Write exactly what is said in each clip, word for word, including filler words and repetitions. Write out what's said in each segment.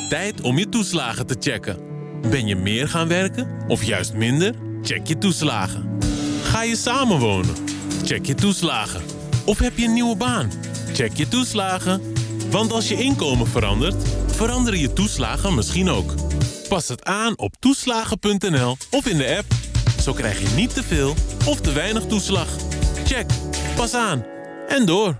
Tijd om je toeslagen te checken. Ben je meer gaan werken of juist minder? Check je toeslagen. Ga je samenwonen? Check je toeslagen. Of heb je een nieuwe baan? Check je toeslagen. Want als je inkomen verandert, veranderen je toeslagen misschien ook. Pas het aan op toeslagen punt n l of in de app. Zo krijg je niet te veel of te weinig toeslag. Check. Pas aan. En door.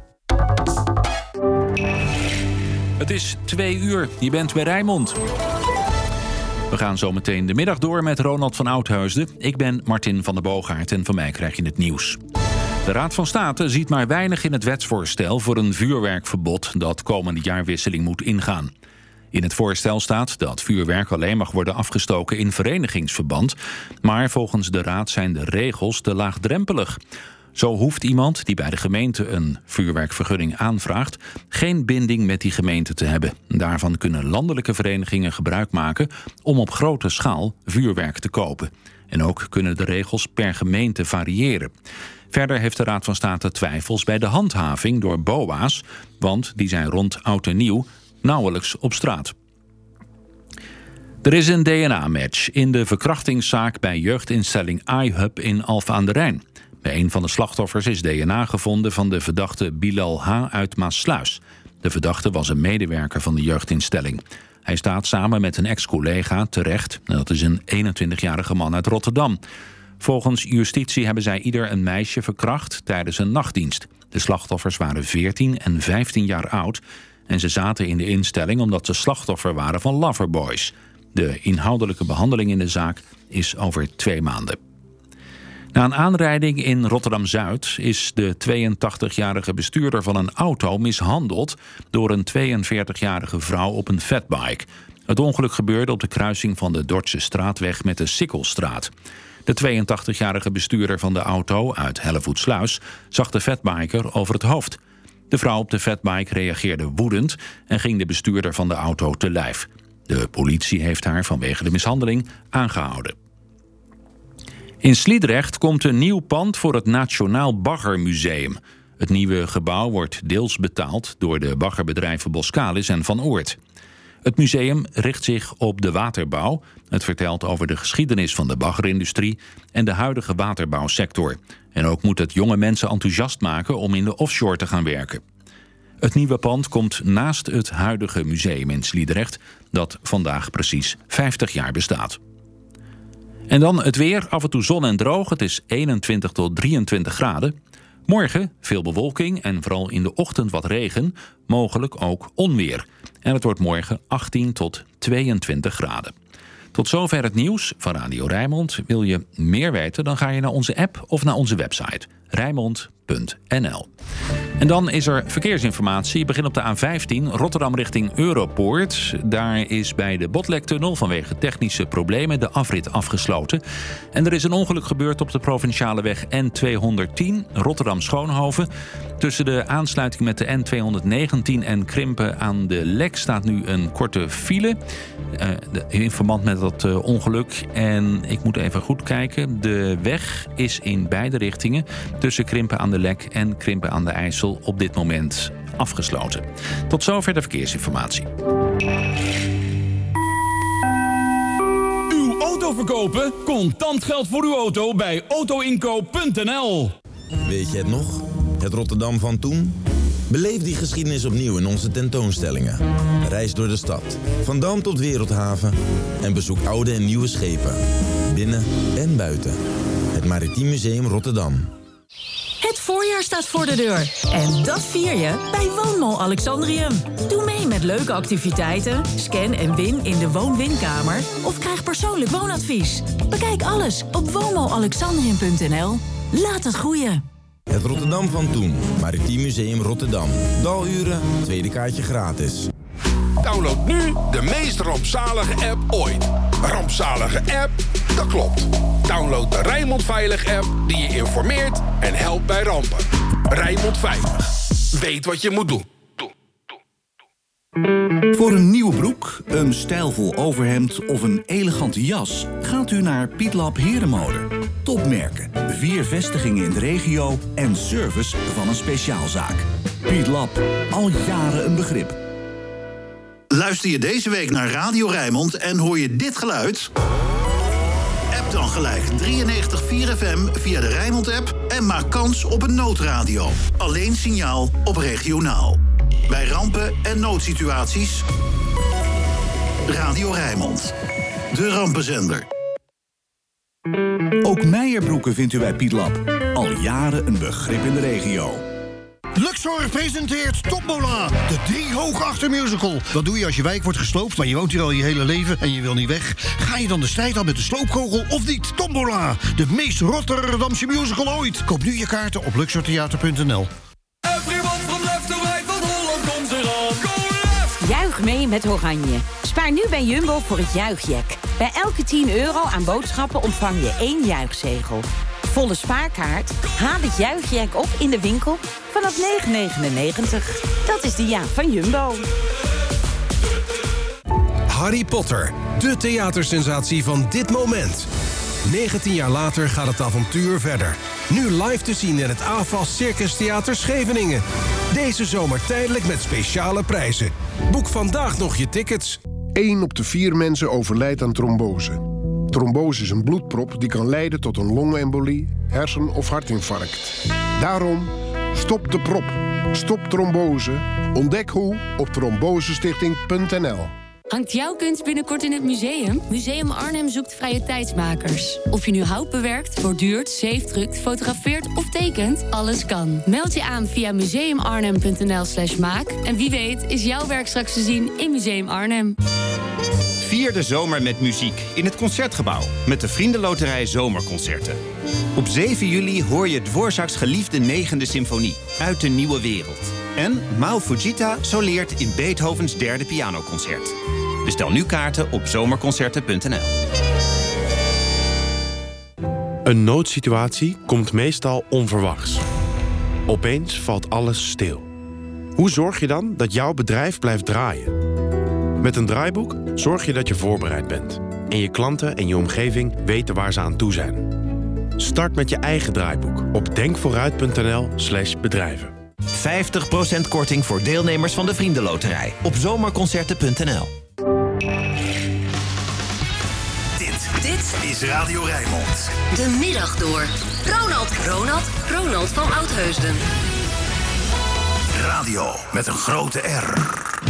Het is twee uur. Je bent bij Rijnmond. We gaan zo meteen de middag door met Ronald van Oudheusden. Ik ben Martin van der Boogaard en van mij krijg je het nieuws. De Raad van State ziet maar weinig in het wetsvoorstel voor een vuurwerkverbod dat komende jaarwisseling moet ingaan. In het voorstel staat dat vuurwerk alleen mag worden afgestoken in verenigingsverband, maar volgens de Raad zijn de regels te laagdrempelig. Zo hoeft iemand die bij de gemeente een vuurwerkvergunning aanvraagt geen binding met die gemeente te hebben. Daarvan kunnen landelijke verenigingen gebruik maken om op grote schaal vuurwerk te kopen. En ook kunnen de regels per gemeente variëren. Verder heeft de Raad van State twijfels bij de handhaving door B O A's, want die zijn rond oud en nieuw nauwelijks op straat. Er is een D N A-match in de verkrachtingszaak bij jeugdinstelling iHub in Alphen aan de Rijn. Bij een van de slachtoffers is D N A gevonden van de verdachte Bilal H. uit Maassluis. De verdachte was een medewerker van de jeugdinstelling. Hij staat samen met een ex-collega terecht. Dat is een eenentwintigjarige man uit Rotterdam. Volgens justitie hebben zij ieder een meisje verkracht tijdens een nachtdienst. De slachtoffers waren veertien en vijftien jaar oud. En ze zaten in de instelling omdat ze slachtoffer waren van loverboys. De inhoudelijke behandeling in de zaak is over twee maanden. Na een aanrijding in Rotterdam-Zuid is de tweeëntachtigjarige bestuurder van een auto mishandeld door een tweeënveertigjarige vrouw op een fatbike. Het ongeluk gebeurde op de kruising van de Dordtse straatweg met de Sikkelstraat. De tweeëntachtigjarige bestuurder van de auto uit Hellevoetsluis zag de fatbiker over het hoofd. De vrouw op de fatbike reageerde woedend en ging de bestuurder van de auto te lijf. De politie heeft haar vanwege de mishandeling aangehouden. In Sliedrecht komt een nieuw pand voor het Nationaal Baggermuseum. Het nieuwe gebouw wordt deels betaald door de baggerbedrijven Boskalis en Van Oort. Het museum richt zich op de waterbouw. Het vertelt over de geschiedenis van de baggerindustrie en de huidige waterbouwsector. En ook moet het jonge mensen enthousiast maken om in de offshore te gaan werken. Het nieuwe pand komt naast het huidige museum in Sliedrecht, dat vandaag precies vijftig jaar bestaat. En dan het weer, af en toe zon en droog. Het is eenentwintig tot drieëntwintig graden. Morgen veel bewolking en vooral in de ochtend wat regen. Mogelijk ook onweer. En het wordt morgen achttien tot tweeëntwintig graden. Tot zover het nieuws van Radio Rijnmond. Wil je meer weten, dan ga je naar onze app of naar onze website rijnmond punt n l. En dan is er verkeersinformatie. Begin op de A vijftien, Rotterdam richting Europoort. Daar is bij de Botlektunnel vanwege technische problemen de afrit afgesloten. En er is een ongeluk gebeurd op de provinciale weg N tweehonderdtien, Rotterdam-Schoonhoven. Tussen de aansluiting met de N tweehonderdnegentien en Krimpen aan de Lek staat nu een korte file. Uh, in verband met dat uh, ongeluk. En ik moet even goed kijken. De weg is in beide richtingen tussen Krimpen aan de Lek en Krimpen aan de IJssel op dit moment afgesloten. Tot zover de verkeersinformatie. Uw auto verkopen? Contant geld voor uw auto bij autoinkoop punt n l. Weet je het nog? Het Rotterdam van toen? Beleef die geschiedenis opnieuw in onze tentoonstellingen. Reis door de stad, van Dam tot Wereldhaven en bezoek oude en nieuwe schepen. Binnen en buiten. Het Maritiem Museum Rotterdam. Het voorjaar staat voor de deur. En dat vier je bij Woonmall Alexandrium. Doe mee met leuke activiteiten, scan en win in de woon-winkamer of krijg persoonlijk woonadvies. Bekijk alles op woonmall alexandrium punt n l. Laat het groeien. Het Rotterdam van toen. Maritiem Museum Rotterdam. Daluren, tweede kaartje gratis. Download nu de meest rampzalige app ooit. Rampzalige app? Dat klopt. Download de Rijnmond Veilig app die je informeert en helpt bij rampen. Rijnmond Veilig. Weet wat je moet doen. Voor een nieuwe broek, een stijlvol overhemd of een elegante jas gaat u naar Pietlab Herenmode. Topmerken, vier vestigingen in de regio en service van een speciaalzaak. Pietlab, al jaren een begrip. Luister je deze week naar Radio Rijnmond en hoor je dit geluid? App dan gelijk drieënnegentig komma vier F M via de Rijnmond-app en maak kans op een noodradio. Alleen signaal op regionaal. Bij rampen en noodsituaties. Radio Rijnmond. De rampenzender. Ook Meijerbroeken vindt u bij Pietlab. Al jaren een begrip in de regio. Luxor presenteert Tombola, de driehoog-achter musical. Wat doe je als je wijk wordt gesloopt, maar je woont hier al je hele leven en je wil niet weg? Ga je dan de strijd aan met de sloopkogel of niet? Tombola, de meest Rotterdamse musical ooit. Koop nu je kaarten op luxortheater punt n l. Juich mee met Oranje. Spaar nu bij Jumbo voor het juichjack. Bij elke tien euro aan boodschappen ontvang je één juichzegel. Volle spaarkaart? Haal het juichjack op in de winkel vanaf negen negenennegentig. Dat is de jaak van Jumbo. Harry Potter, de theatersensatie van dit moment. negentien jaar later gaat het avontuur verder. Nu live te zien in het A F A S Circus Theater Scheveningen. Deze zomer tijdelijk met speciale prijzen. Boek vandaag nog je tickets. Eén op de vier mensen overlijdt aan trombose. Trombose is een bloedprop die kan leiden tot een longembolie, hersen- of hartinfarct. Daarom, stop de prop. Stop trombose. Ontdek hoe op trombosestichting punt n l. Hangt jouw kunst binnenkort in het museum? Museum Arnhem zoekt vrije tijdsmakers. Of je nu hout bewerkt, borduurt, zeefdrukt, fotografeert of tekent, alles kan. Meld je aan via museumarnhem punt n l slash maak. En wie weet is jouw werk straks te zien in Museum Arnhem. Vier de zomer met muziek in het Concertgebouw met de Vriendenloterij Zomerconcerten. Op zeven juli hoor je Dvorak's geliefde negende symfonie uit de nieuwe wereld. En Mao Fujita soleert in Beethovens derde pianoconcert. Bestel nu kaarten op zomerconcerten punt n l. Een noodsituatie komt meestal onverwachts. Opeens valt alles stil. Hoe zorg je dan dat jouw bedrijf blijft draaien? Met een draaiboek zorg je dat je voorbereid bent. En je klanten en je omgeving weten waar ze aan toe zijn. Start met je eigen draaiboek op denkvooruit punt n l slash bedrijven. vijftig procent korting voor deelnemers van de Vriendenloterij op zomerconcerten punt n l. Dit, dit is Radio Rijnmond. De middag door. Ronald, Ronald, Ronald van Oudheusden. Radio met een grote R.